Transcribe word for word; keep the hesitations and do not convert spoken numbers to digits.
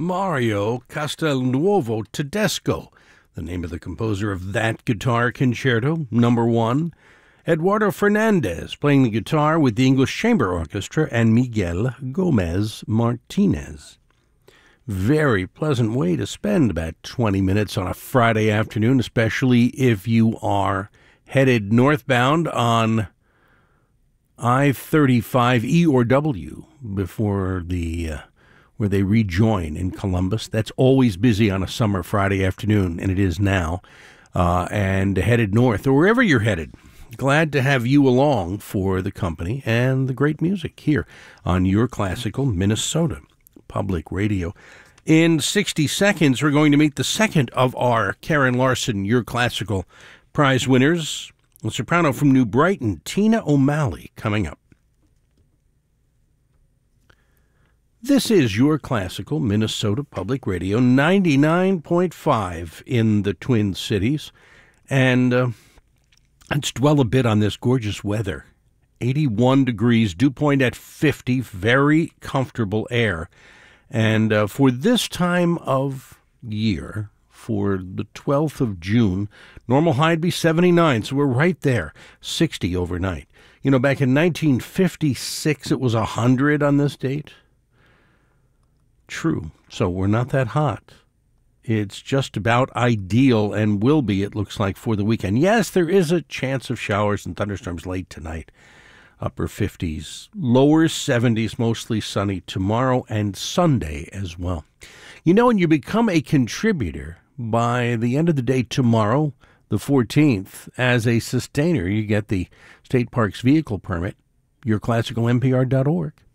Mario Castelnuovo Tedesco, the name of the composer of that guitar concerto, number one. Eduardo Fernandez playing the guitar with the English Chamber Orchestra, and Miguel Gomez Martinez. Very pleasant way to spend about twenty minutes on a Friday afternoon, especially if you are headed northbound on I thirty-five E or W before the uh, where they rejoin in Columbus. That's always busy on a summer Friday afternoon, and it is now. Uh, and headed north, or wherever you're headed. Glad to have you along for the company and the great music here on Your Classical Minnesota Public Radio. In sixty seconds, we're going to meet the second of our Karen Larson Your Classical Prize winners. The soprano from New Brighton, Tina O'Malley, coming up. This is Your Classical Minnesota Public Radio, ninety-nine point five in the Twin Cities. And uh, let's dwell a bit on this gorgeous weather. eighty-one degrees, dew point at fifty, very comfortable air. And uh, for this time of year, for the twelfth of June, normal high would be seventy-nine, so we're right there, sixty overnight. You know, back in nineteen fifty-six, it was one hundred on this date. True, so we're not that hot. It's just about ideal and will be, it looks like, for the weekend. Yes, there is a chance of showers and thunderstorms late tonight. Upper fifties, lower seventies, mostly sunny tomorrow and Sunday as well. You know, when you become a contributor, by the end of the day tomorrow, the fourteenth, as a sustainer, you get the State Parks Vehicle Permit, your classical N P R dot org.